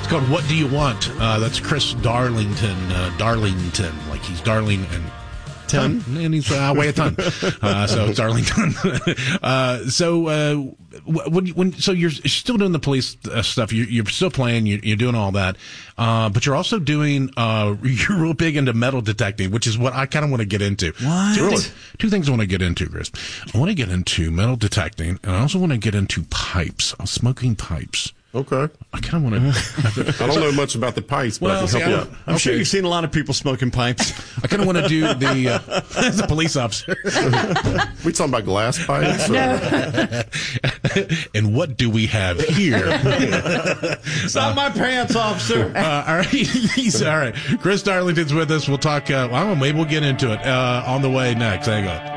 called What Do You Want? That's Chris Darlington. Darlington, like he's darling and ton, and he's weigh a ton. So it's Darlington. So you're still doing the police stuff. You're still playing. You're doing all that, but you're also doing. You're real big into metal detecting, which is what I kind of want to get into. What? Two things I want to get into, Chris. I want to get into metal detecting, and I also want to get into pipes. Smoking pipes. Okay. I kind of want to. I don't know much about the pipes, but I can help you out. I'm sure you've seen a lot of people smoking pipes. I kind of want to do the as a police officer. We talking about glass pipes? And what do we have here? It's not my pants, officer. All right. All right. Chris Darlington's with us. We'll talk. Maybe we'll get into it on the way next. Hang on.